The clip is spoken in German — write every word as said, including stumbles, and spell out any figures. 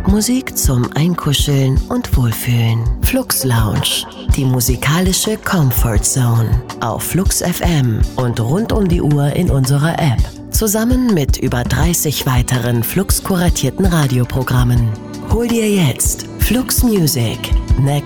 Musik zum Einkuscheln und Wohlfühlen. Flux Lounge, die musikalische Comfort Zone. Auf Flux F M und rund um die Uhr in unserer App. Zusammen mit über dreißig weiteren Flux kuratierten Radioprogrammen. Hol dir jetzt Flux Music,